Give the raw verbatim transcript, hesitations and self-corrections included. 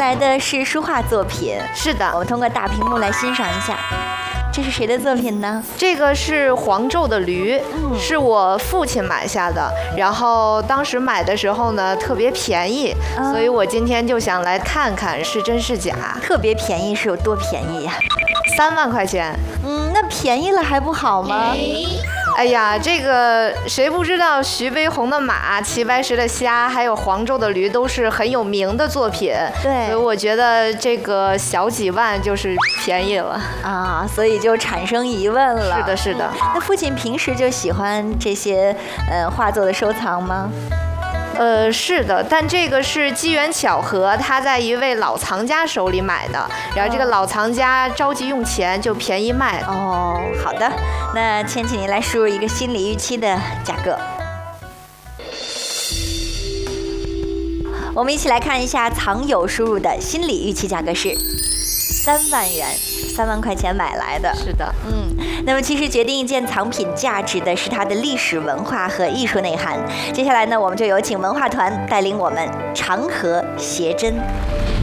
来的是书画作品。 是的， 我们通过大屏幕来欣赏一下。这是谁的作品呢？ 这个是黄胄的驴， 嗯、 是我父亲买下的。然后当时买的时候呢，特别便宜，嗯、所以我今天就想来看看是真是假。 特别便宜是有多便宜呀、 啊？三万块钱。 嗯，那便宜了还不好吗？ 哎呀，这个谁不知道徐悲鸿的马、齐白石的虾，还有黄胄的驴都是很有名的作品。 对， 所以我觉得这个小几万就是便宜了啊，所以就产生疑问了。 是的，是的。 那父亲平时就喜欢这些呃画作的收藏吗？ 呃，是的，但这个是机缘巧合，他在一位老藏家手里买的，然后这个老藏家着急用钱，就便宜卖了。 哦，好的，那千请您来输入一个心理预期的价格。我们一起来看一下藏友输入的心理预期价格是三万元，三万块钱买来的。 是的， 嗯，那么其实决定一件藏品价值的是它的历史文化和艺术内涵。接下来呢，我们就有请文化团带领我们长河携真。